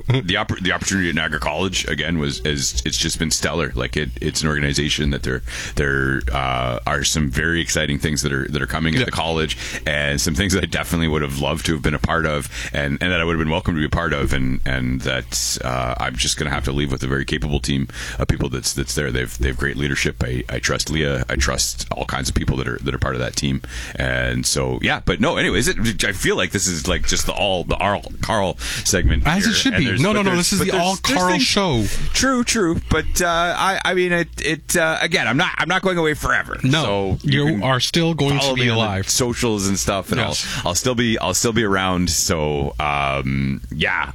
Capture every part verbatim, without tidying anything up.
the opp- the opportunity at Niagara College again was is it's just been stellar. Like it, it's an organization that there there uh, are some very exciting things that are that are coming at yeah. the college, and some things that I definitely would have loved to have been a part of, and, and that I would have been welcome to be a part of, and and that uh, I'm just going to have to leave with a very capable team of people that's that's there. They've they've great leadership. I, I trust Leah. I trust all kinds of people that are that are part of that team, and so yeah. But no, anyways, it, I feel like this is like just the all the all Carl segment, as here. it should And be. No, no, no. This is the all Carl things, show. True, true. But uh, I, I mean, it. it uh, again, I'm not. I'm not going away forever. No, so you, you are still going to be alive. Socials and stuff, and yes. I'll, I'll still be. I'll still be around. So um, yeah,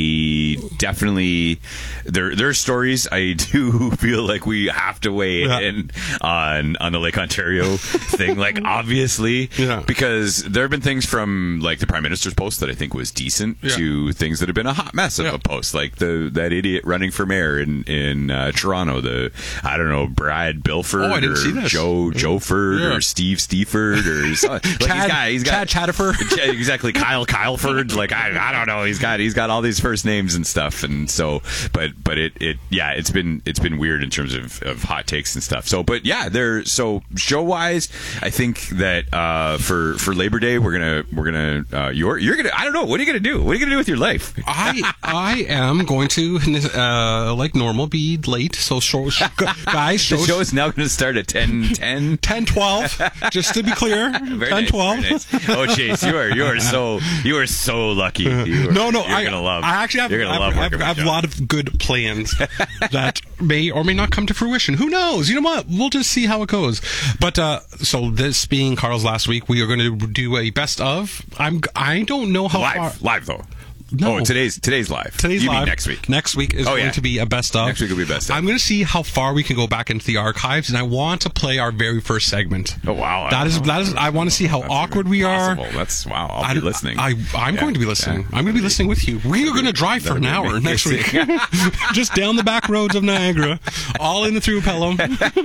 I definitely. There, there are stories. I do feel like we have to weigh yeah. in on on the Lake Ontario thing. Like obviously, yeah. because there have been things from like the Prime Minister's post that I think was decent yeah. to things that have been a hot mess of yeah. a post, like the that idiot running for mayor in in uh, Toronto. The I don't know Brad Bilford oh, I didn't or see this. Joe Joford yeah. or Steve Steeford or something. Like Chad, he's got he's got Chad Chatterford. Exactly, Kyle Kyleford. Like I I don't know. He's got he's got all these first names and stuff, and so but but it it yeah it's been it's been weird in terms of, of hot takes and stuff. So but yeah, there so show wise, I think that uh, for for Labor Day we're gonna we're gonna uh, you're you're gonna I don't know what are you gonna do what are you gonna do with your life? I I am going to uh, like normal be late. So show, sh- guys, show, the show is now going to start at ten ten ten twelve just to be clear. Very ten nice, twelve very nice. Oh, Chase, you are you are so you are so lucky. You are, no, no, you're I, gonna love. I actually have, you're gonna I love have, working I have, with I have a lot of good plans that may or may not come to fruition. Who knows? You know what? We'll just see how it goes. But uh, so this being Carl's last week, we are going to do a best of. I'm. I don't know how live, far. live though. No. Oh, today's today's live. Today's you live. Mean next week. Next week is oh, going yeah. to be a best of. Next week will be best of. I'm going to see how far we can go back into the archives, and I want to play our very first segment. Oh wow! That is know. that is. I want to see how That's awkward we possible. are. That's wow. I'll I, be listening. I, I'm yeah. going to be listening. Yeah. I'm going to be listening with you. We are going to drive for an hour amazing. next week, just down the back roads of Niagara, all in the through Pelham.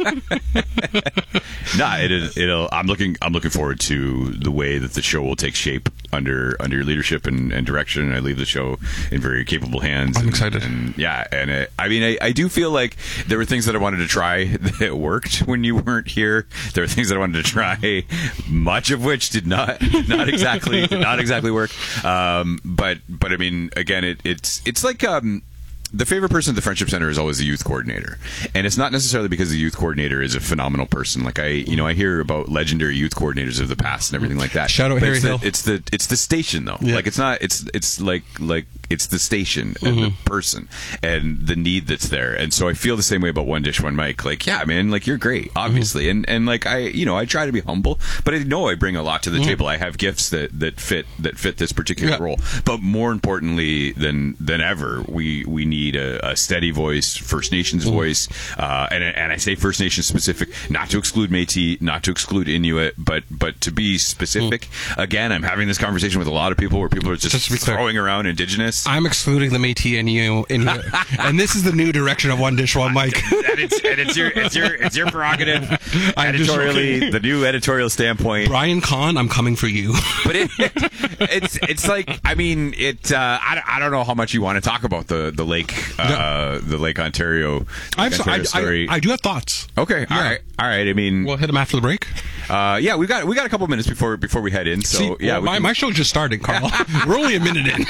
Nah, it is. It'll. I'm looking. I'm looking forward to the way that the show will take shape under under your leadership and, and direction. And I leave the show in very capable hands. I'm and, excited. And yeah, and it, I mean, I, I do feel like there were things that I wanted to try that worked when you weren't here. There were things that I wanted to try, much of which did not did not exactly did not exactly work. Um, but but I mean, again, it, it's it's like. Um, The favorite person at the Friendship Center is always the youth coordinator. And it's not necessarily because the youth coordinator is a phenomenal person. Like I, you know, I hear about legendary youth coordinators of the past and everything like that. Shout out But Harry it's the, Hill. It's the it's the station though. Yeah. Like it's not it's it's like like it's the station and Mm-hmm. the person and the need that's there. And so I feel the same way about One Dish One Mic. Like, yeah, man, like you're great, obviously. Mm-hmm. And and like I, you know, I try to be humble, but I know I bring a lot to the Mm-hmm. table. I have gifts that that fit that fit this particular Yeah. role. But more importantly than than ever, we we need a, a steady voice, First Nations voice, uh, and and I say First Nations specific, not to exclude Métis, not to exclude Inuit, but but to be specific. Again, I'm having this conversation with a lot of people where people are just, Just to be clear. throwing around Indigenous. I'm excluding the Métis and you, Inuit. And this is the new direction of One Dish One Mic. and it's and it's your it's your it's your prerogative I'm just editorially, joking. the new editorial standpoint. Brian Kahn, I'm coming for you. But it, it's it's like I mean it. Uh, I, I don't know how much you want to talk about the the lake uh, the Lake Ontario, Lake I, have, Ontario I, story. I, I do have thoughts. Okay, all Yeah. right, all right. I mean, We'll hit them after the break. uh, yeah, we got we got a couple minutes before before we head in. So See, yeah, well, we my, can- my show just started, Carl. We're only a minute in.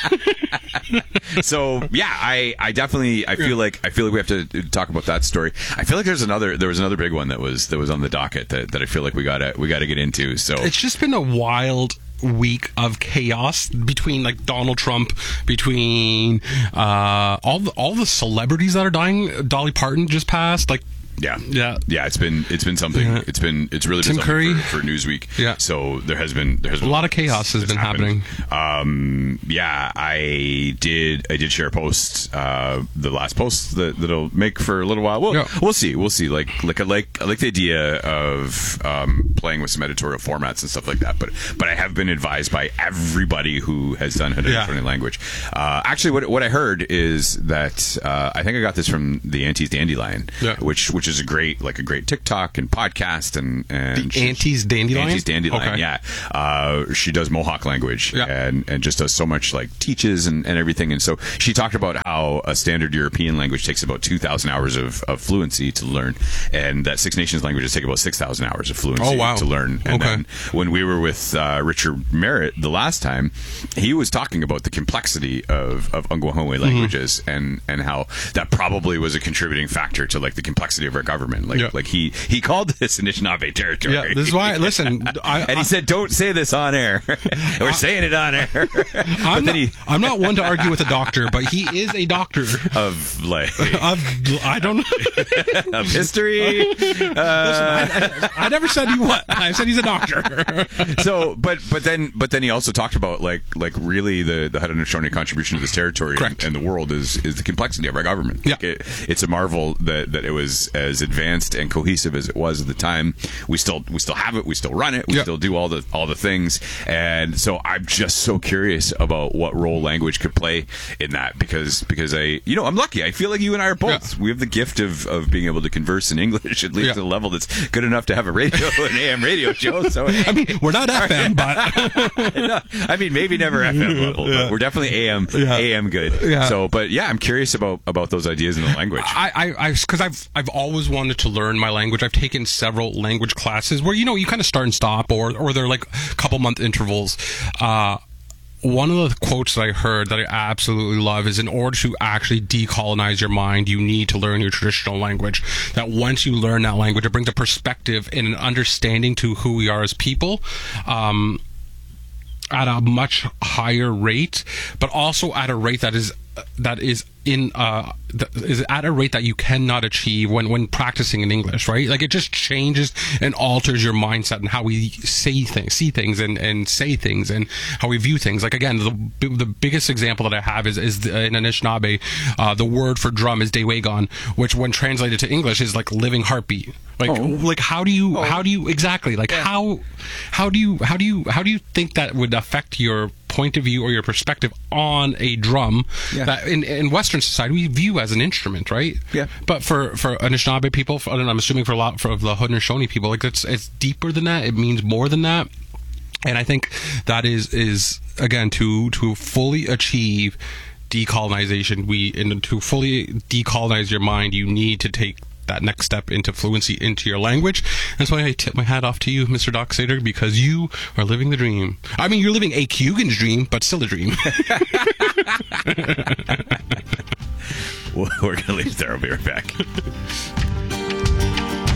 so yeah, I, I definitely I feel like I feel like we have to talk about that story. I feel like there's another there was another big one that was that was on the docket that, that I feel like we gotta we gotta get into. So It's just been a wild week of chaos between like Donald Trump, between uh, all the all the celebrities that are dying. Dolly Parton just passed. Like yeah, Yeah. yeah. It's been it's been something. Yeah. It's been it's really been Tim something Curry. for, for Newsweek. Yeah. So there has been there has a been lot of chaos has that's been happened. happening. Um, yeah, I did. I did share a post. Uh, the last post that that'll make for a little while. Well, Yeah. we'll see. We'll see. Like, like I like I like the idea of um, playing with some editorial formats and stuff like that. But but I have been advised by everybody who has done Haudenosaunee Yeah. language. Uh, actually, what what I heard is that uh, I think I got this from the Auntie's Dandelion, Yeah. which which which is a great like a great TikTok and podcast and and the Auntie's Dandelion. Auntie's Dandelion, okay. yeah. Uh, she does Mohawk language yeah. and and just does so much like teaches and, and everything. And so she talked about how a standard European language takes about two thousand hours of, of fluency to learn, and that Six Nations languages take about six thousand hours of fluency oh, wow. to learn. And okay. then when we were with uh, Richard Merritt the last time, he was talking about the complexity of, of Ungwahome languages mm-hmm. and, and how that probably was a contributing factor to like the complexity of our government. Like, yeah. like he, he called this Anishinaabe territory. Yeah, this is why, listen. I, and he I, said, don't say this on air. We're I, saying it on air. I'm, not, he, I'm not one to argue with a doctor, but he is a doctor. Of like... of, I don't know. Of history. Uh, listen, I, I, I never said he was. I said he's a doctor. So, but but then but then he also talked about like like really the the Haudenosaunee contribution to this territory and, and the world is is the complexity of our government. Yeah. Like it, it's a marvel that, that it was as advanced and cohesive as it was at the time. We still we still have it. We still run it. We yeah. still do all the all the things. And so I'm just so curious about what role language could play in that because because I you know I'm lucky. I feel like you and I are both. Yeah. We have the gift of, of being able to converse in English at least yeah. to a level that's good enough to have a radio an A M radio show. So I mean, we're not F M, but no, I mean maybe never F M level, yeah. but we're definitely A M yeah. A M good. Yeah. So, but yeah, I'm curious about, about those ideas in the language. I, I, because I've I've always wanted to learn my language. I've taken several language classes where you know you kind of start and stop, or or they're like a couple month intervals. Uh, One of the quotes that I heard that I absolutely love is in order to actually decolonize your mind, you need to learn your traditional language. That once you learn that language, it brings a perspective and an understanding to who we are as people. Um, at a much higher rate, but also at a rate that is that is in uh that is at a rate that you cannot achieve when when practicing in English, right? Like it just changes and alters your mindset and how we say things, see things, and and say things, and how we view things. Like again, the the biggest example that I have is is the, in Anishinaabe, uh, the word for drum is Dewegon, which when translated to English is like living heartbeat. Like oh. like how do you oh. how do you exactly like yeah. how how do you how do you how do you think that would affect your point of view or your perspective on a drum yeah. that in, in Western society we view as an instrument, right? Yeah. But for for Anishinaabe people, for, I'm assuming for a lot for the Haudenosaunee people, like it's it's deeper than that. It means more than that. And I think that is is again to to fully achieve decolonization, we and to fully decolonize your mind, you need to take that next step into fluency into your language. That's why I tip my hat off to you, Mister Doc Sater, because you are living the dream. I mean, you're living a Cayugan's dream, but still a dream. We're going to leave there. I'll be right back.